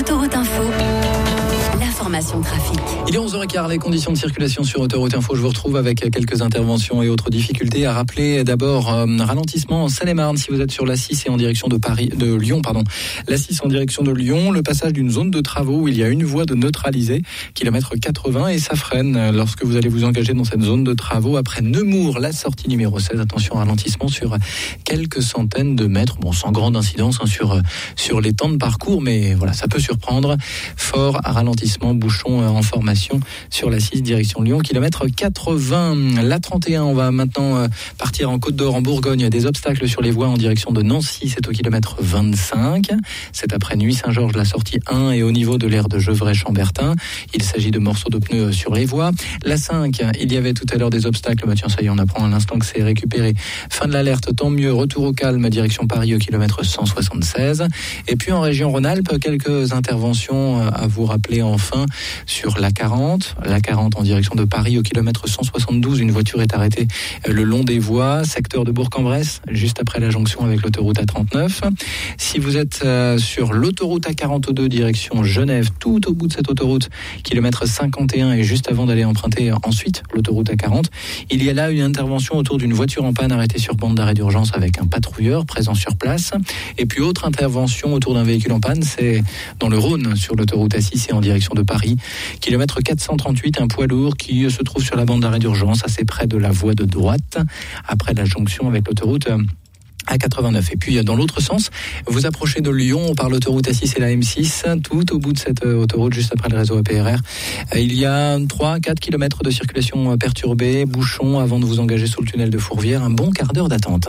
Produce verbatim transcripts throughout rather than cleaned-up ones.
Autoroute Info, l'information trafic. Il est onze heures quinze, les conditions de circulation sur Autoroute Info. Je vous retrouve avec quelques interventions et autres difficultés. À rappeler d'abord, euh, ralentissement en Seine-et-Marne si vous êtes sur l'A six et en direction de Paris, de Lyon, pardon. l'A six en direction de Lyon, le passage d'une zone de travaux où il y a une voie de neutralisée, kilomètre quatre-vingts, et ça freine lorsque vous allez vous engager dans cette zone de travaux. Après Nemours, la sortie numéro seize, attention, ralentissement sur quelques centaines de mètres. Bon, sans grande incidence hein, sur, sur les temps de parcours, mais voilà, ça peut surprendre. Fort ralentissement, bouchon en formation sur l'A six direction Lyon, kilomètre quatre-vingts. La trente et un, on va maintenant partir en Côte d'Or, en Bourgogne. Des obstacles sur les voies en direction de Nancy, c'est au kilomètre vingt-cinq. C'est après Nuit-Saint-Georges, la sortie un, et au niveau de l'aire de Gevrey-Chambertin. Il s'agit de morceaux de pneus sur les voies. La cinq, il y avait tout à l'heure des obstacles. Bah tiens, ça y est, on apprend à l'instant que c'est récupéré. Fin de l'alerte, tant mieux. Retour au calme, direction Paris au kilomètre cent soixante-seize. Et puis en région Rhône-Alpes, quelques interventions à vous rappeler enfin sur la quarante. La quarante en direction de Paris au kilomètre cent soixante-douze. Une voiture est arrêtée le long des voies. Secteur de Bourg-en-Bresse, juste après la jonction avec l'autoroute A trente-neuf. Si vous êtes sur l'autoroute A quarante-deux, direction Genève, tout au bout de cette autoroute, kilomètre cinquante et un, et juste avant d'aller emprunter ensuite l'autoroute A quarante, il y a là une intervention autour d'une voiture en panne arrêtée sur bande d'arrêt d'urgence avec un patrouilleur présent sur place. Et puis autre intervention autour d'un véhicule en panne, c'est dans le Rhône, sur l'autoroute A six et en direction de Paris, kilomètre quatre cent trente-huit, un poids lourd qui se trouve sur la bande d'arrêt d'urgence assez près de la voie de droite, après la jonction avec l'autoroute A quatre-vingt-neuf. Et puis dans l'autre sens, vous approchez de Lyon par l'autoroute A six et la M six, tout au bout de cette autoroute, juste après le réseau A P R R. Il y a trois à quatre kilomètres de circulation perturbée, bouchon avant de vous engager sous le tunnel de Fourvière, un bon quart d'heure d'attente.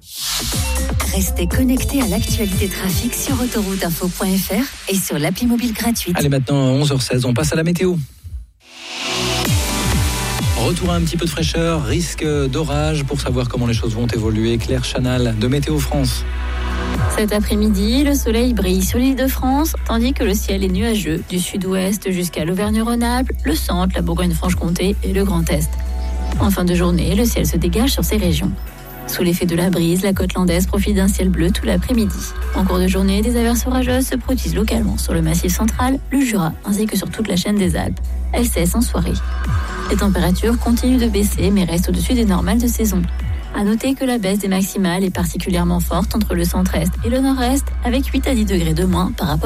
Restez connectés à l'actualité trafic sur autoroute info point f r et sur l'appli mobile gratuite. Allez, maintenant onze heures seize, on passe à la météo. Retour à un petit peu de fraîcheur, risque d'orage. Pour savoir comment les choses vont évoluer, Claire Chanal de Météo France. Cet après-midi, le soleil brille sur l'île de France, tandis que le ciel est nuageux du sud-ouest jusqu'à l'Auvergne-Rhône-Alpes, le centre, la Bourgogne-Franche-Comté et le Grand Est. En fin de journée, le ciel se dégage sur ces régions. Sous l'effet de la brise, la côte landaise profite d'un ciel bleu tout l'après-midi. En cours de journée, des averses orageuses se produisent localement sur le Massif central, le Jura, ainsi que sur toute la chaîne des Alpes. Elles cessent en soirée. Les températures continuent de baisser, mais restent au-dessus des normales de saison. À noter que la baisse des maximales est particulièrement forte entre le centre-est et le nord-est, avec huit à dix degrés de moins par rapport